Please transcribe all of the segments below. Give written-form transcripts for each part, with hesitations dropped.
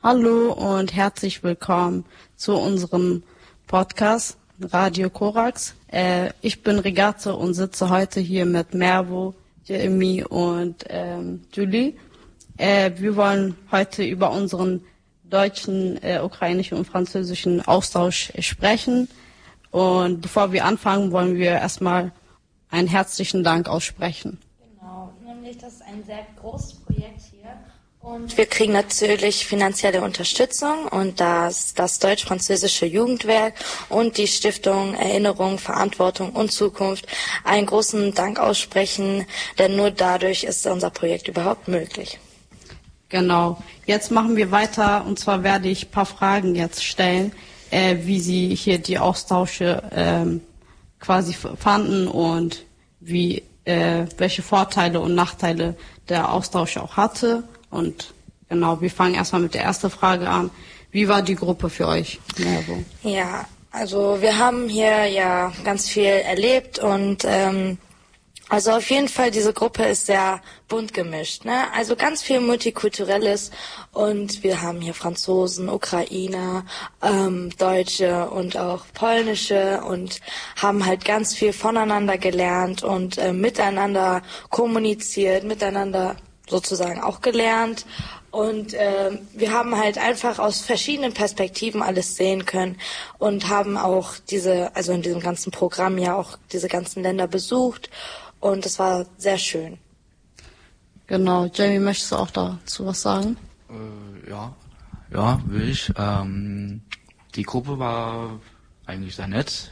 Hallo und herzlich willkommen zu unserem Podcast Radio Korax. Ich bin Regate und sitze heute hier mit Mervo, Jeremy und Julie. Wir wollen heute über unseren deutschen, ukrainischen und französischen Austausch sprechen. Und bevor wir anfangen, wollen wir erstmal einen herzlichen Dank aussprechen. Genau, nämlich das ist ein sehr großes Projekt hier. Und wir kriegen natürlich finanzielle Unterstützung und das Deutsch-Französische Jugendwerk und die Stiftung Erinnerung, Verantwortung und Zukunft einen großen Dank aussprechen, denn nur dadurch ist unser Projekt überhaupt möglich. Genau, jetzt machen wir weiter und zwar werde ich ein paar Fragen jetzt stellen, wie Sie hier die Austausche quasi fanden und welche Vorteile und Nachteile der Austausch auch hatte. Und genau, wir fangen erstmal mit der ersten Frage an. Wie war die Gruppe für euch? Ja, also wir haben hier ja ganz viel erlebt und also auf jeden Fall, diese Gruppe ist sehr bunt gemischt, ne? Also ganz viel Multikulturelles und wir haben hier Franzosen, Ukrainer, Deutsche und auch Polnische und haben halt ganz viel voneinander gelernt und miteinander kommuniziert, miteinander sozusagen auch gelernt. Und wir haben halt einfach aus verschiedenen Perspektiven alles sehen können und haben auch also in diesem ganzen Programm ja auch diese ganzen Länder besucht. Und es war sehr schön. Genau. Jamie, möchtest du auch dazu was sagen? Ja, will ich. Die Gruppe war eigentlich sehr nett.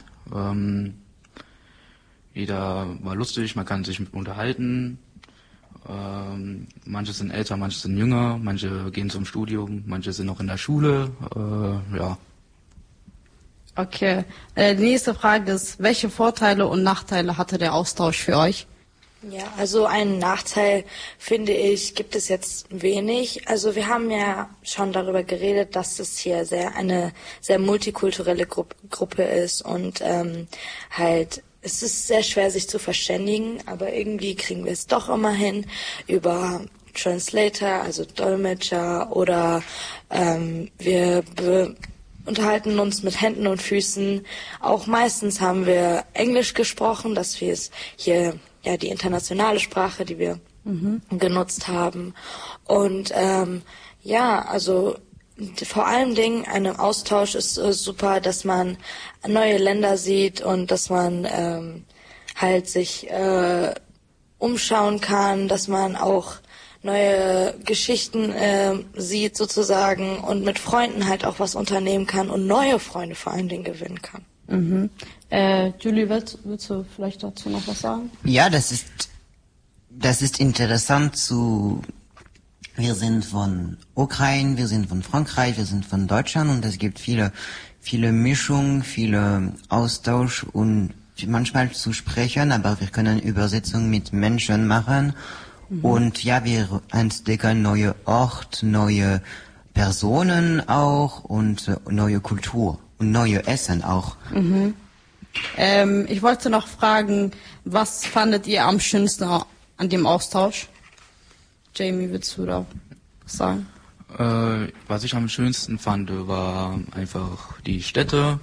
Jeder war lustig, man kann sich unterhalten. Manche sind älter, manche sind jünger, manche gehen zum Studium, manche sind noch in der Schule. Ja. Okay, die nächste Frage ist, welche Vorteile und Nachteile hatte der Austausch für euch? Ja, also einen Nachteil, finde ich, gibt es jetzt wenig. Also wir haben ja schon darüber geredet, dass es hier eine sehr multikulturelle Gruppe ist und halt es ist sehr schwer, sich zu verständigen, aber irgendwie kriegen wir es doch immer hin über Translator, also Dolmetscher oder wir unterhalten uns mit Händen und Füßen. Auch meistens haben wir Englisch gesprochen, dass wir es hier, ja, die internationale Sprache, die wir genutzt haben. Und ja, also vor allen Dingen einem Austausch ist super, dass man neue Länder sieht und dass man halt sich umschauen kann, dass man auch neue Geschichten sieht sozusagen und mit Freunden halt auch was unternehmen kann und neue Freunde vor allen Dingen gewinnen kann. Mhm. Julie, willst du vielleicht dazu noch was sagen? Ja, das ist interessant wir sind von Ukraine, wir sind von Frankreich, wir sind von Deutschland und es gibt viele Mischung, viele Austausch und manchmal zu sprechen, aber wir können Übersetzung mit Menschen machen. Und ja, wir entdecken neue Orte, neue Personen auch und neue Kultur und neue Essen auch. Ich wollte noch fragen, was fandet ihr am schönsten an dem Austausch? Jamie, willst du da was sagen? Was ich am schönsten fand, war einfach die Städte,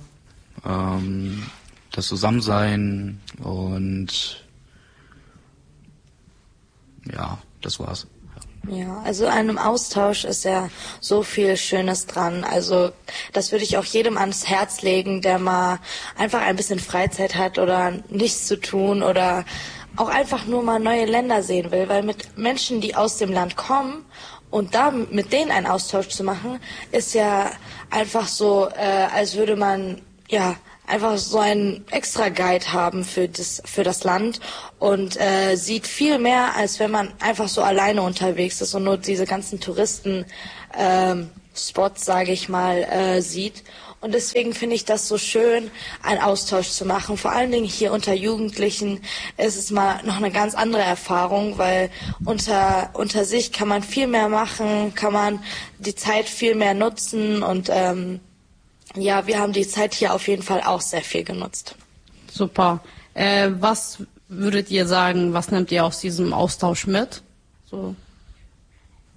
das Zusammensein und ja, das war's. Ja, also an einem Austausch ist ja so viel Schönes dran. Also das würde ich auch jedem ans Herz legen, der mal einfach ein bisschen Freizeit hat oder nichts zu tun oder auch einfach nur mal neue Länder sehen will. Weil mit Menschen, die aus dem Land kommen und da mit denen einen Austausch zu machen, ist ja einfach so, als würde man ja einfach so einen extra Guide haben für das Land und sieht viel mehr, als wenn man einfach so alleine unterwegs ist und nur diese ganzen Touristen Spots, sage ich mal, sieht. Und deswegen finde ich das so schön, einen Austausch zu machen. Vor allen Dingen hier unter Jugendlichen ist es mal noch eine ganz andere Erfahrung, weil unter sich kann man viel mehr machen, kann man die Zeit viel mehr nutzen und ja, wir haben die Zeit hier auf jeden Fall auch sehr viel genutzt. Super. Was würdet ihr sagen, was nehmt ihr aus diesem Austausch mit? So.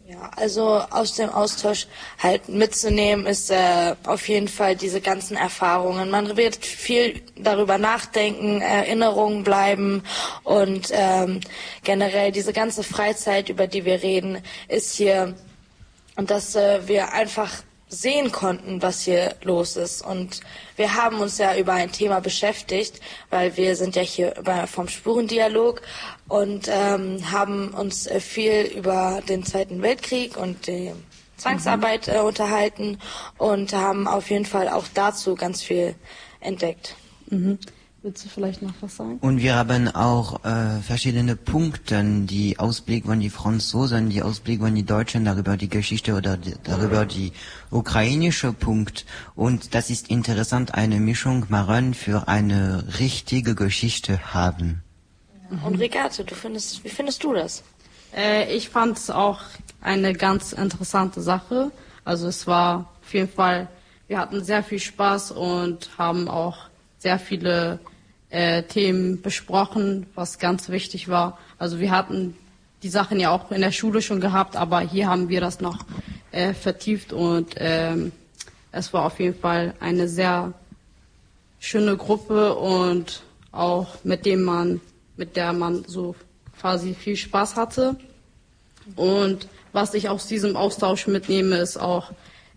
Ja, also aus dem Austausch halt mitzunehmen ist auf jeden Fall diese ganzen Erfahrungen. Man wird viel darüber nachdenken, Erinnerungen bleiben und generell diese ganze Freizeit, über die wir reden, ist hier und dass wir einfach sehen konnten, was hier los ist. Und wir haben uns ja über ein Thema beschäftigt, weil wir sind ja hier vom Spurendialog und haben uns viel über den Zweiten Weltkrieg und die Zwangsarbeit unterhalten und haben auf jeden Fall auch dazu ganz viel entdeckt. Mhm. Willst du vielleicht noch was sagen? Und wir haben auch verschiedene Punkte, die Ausblick von die Franzosen, die Ausblick von die Deutschen darüber die Geschichte oder darüber die ukrainische Punkt. Und das ist interessant, eine Mischung machen für eine richtige Geschichte haben. Und Regate, wie findest du das? Ich fand es auch eine ganz interessante Sache. Also es war auf jeden Fall, wir hatten sehr viel Spaß und haben auch sehr viele Themen besprochen, was ganz wichtig war. Also wir hatten die Sachen ja auch in der Schule schon gehabt, aber hier haben wir das noch vertieft und es war auf jeden Fall eine sehr schöne Gruppe und auch mit der man so quasi viel Spaß hatte. Und was ich aus diesem Austausch mitnehme, ist auch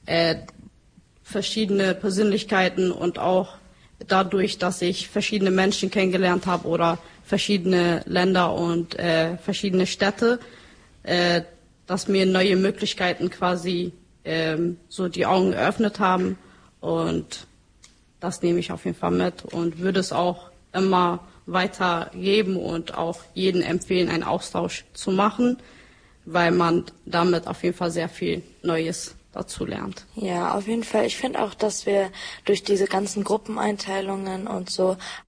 verschiedene Persönlichkeiten und auch dadurch, dass ich verschiedene Menschen kennengelernt habe oder verschiedene Länder und verschiedene Städte, dass mir neue Möglichkeiten quasi so die Augen geöffnet haben. Und das nehme ich auf jeden Fall mit und würde es auch immer weitergeben und auch jedem empfehlen, einen Austausch zu machen, weil man damit auf jeden Fall sehr viel Neues dazu lernt. Ja, auf jeden Fall. Ich finde auch, dass wir durch diese ganzen Gruppeneinteilungen und so